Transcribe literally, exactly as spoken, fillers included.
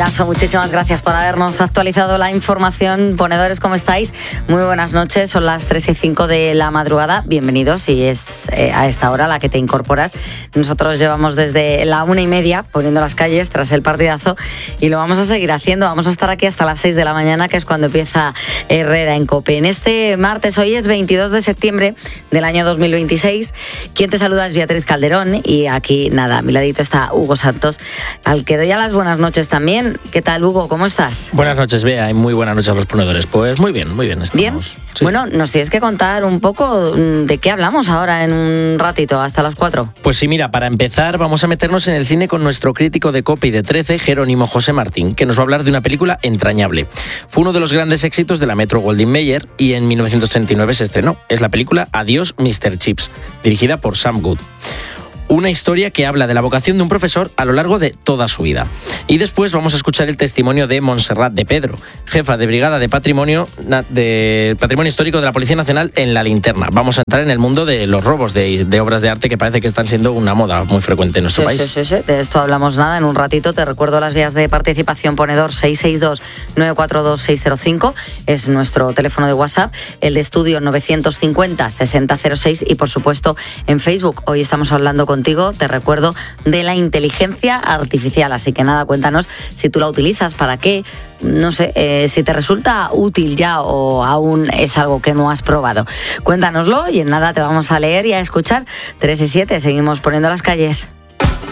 Lasso, muchísimas gracias por habernos actualizado la información. Ponedores, ¿cómo estáis? Muy buenas noches, son las tres y cinco de la madrugada. Bienvenidos, si es eh, a esta hora la que te incorporas. Nosotros llevamos desde la una y media poniendo las calles tras el partidazo y lo vamos a seguir haciendo. Vamos a estar aquí hasta las seis de la mañana, que es cuando empieza Herrera en COPE. En este martes, hoy es veintidós de septiembre del año dos mil veintiséis. Quien te saluda es Beatriz Calderón y aquí, nada, a mi ladito está Hugo Santos, al que doy a las buenas noches también. ¿Qué tal, Hugo? ¿Cómo estás? Buenas noches, Bea, y muy buenas noches a los ponedores. Pues muy bien, muy bien. Estamos. Bien. Sí. Bueno, nos tienes que contar un poco de qué hablamos ahora en un ratito, hasta las cuatro. Pues sí, mira, para empezar vamos a meternos en el cine con nuestro crítico de COPE y de trece, Jerónimo José Martín, que nos va a hablar de una película entrañable. Fue uno de los grandes éxitos de la Metro Goldwyn Mayer y en mil novecientos treinta y nueve se estrenó. Es la película Adiós, mister Chips, dirigida por Sam Good. Una historia que habla de la vocación de un profesor a lo largo de toda su vida. Y después vamos a escuchar el testimonio de Montserrat de Pedro, jefa de Brigada de Patrimonio, de Patrimonio Histórico de la Policía Nacional en La Linterna. Vamos a entrar en el mundo de los robos de, de obras de arte, que parece que están siendo una moda muy frecuente en nuestro sí, país. Sí, sí, sí, de esto hablamos nada en un ratito. Te recuerdo las vías de participación. Ponedor seis seis dos, nueve cuatro dos, seis cero cinco es nuestro teléfono de WhatsApp, el de estudio novecientos cincuenta, sesenta cero seis y por supuesto en Facebook. Hoy estamos hablando con Contigo, te recuerdo, de la inteligencia artificial. Así que nada, cuéntanos si tú la utilizas, para qué, no sé, eh, si te resulta útil ya o aún es algo que no has probado. Cuéntanoslo y en nada te vamos a leer y a escuchar. tres y siete, seguimos poniendo las calles.